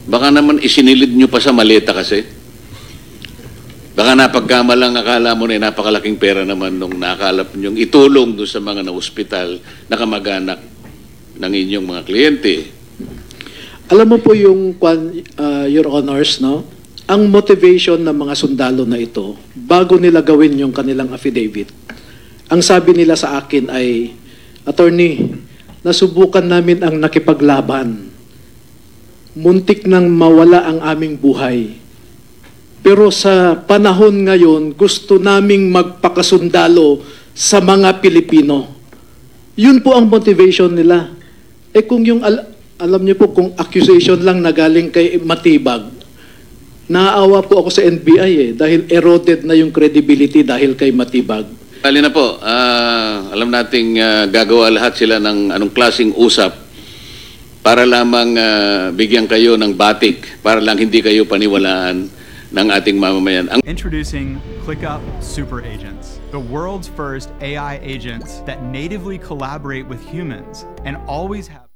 Baka naman isinilid nyo pa sa maleta kasi. Baka napagkamalang akala mo na napakalaking pera naman nung nakalap nyong itulong doon sa mga na-hospital na kamag-anak ng inyong mga kliyente. Alam mo po yung, Your Honors, no? Ang motivation ng mga sundalo na ito, bago nila gawin yung kanilang affidavit, ang sabi nila sa akin ay, Attorney, nasubukan namin ang nakipaglaban. Muntik nang mawala ang aming buhay. Pero sa panahon ngayon, gusto naming magpakasundalo sa mga Pilipino. Yun po ang motivation nila. Eh kung yung, alam niyo po, kung accusation lang na galing kay Matibag, naaawa po ako sa NBI dahil eroded na yung credibility dahil kay Matibag. Kali na po, alam nating gagawa lahat sila ng anong klaseng usap para lamang bigyan kayo ng batik, para lang hindi kayo paniwalaan ng ating mamamayan. Introducing ClickUp Super Agents, the world's first AI agents that natively collaborate with humans and always have